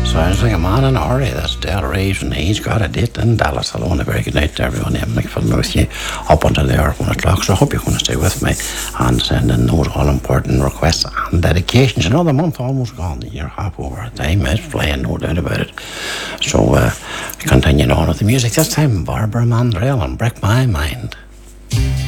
Sounds like a man in a hurry. That's Dale Reeves, and he's got a date in Dallas. Hello and a very good night to everyone. I'm Mick Fillmore with you up until the hour 1 o'clock. So I hope you're going to stay with me and send in those all important requests and dedications. Another month almost gone. The year half over. Time is flying, no doubt about it. So continuing on with the music. This time Barbara Mandrell and Break My Mind.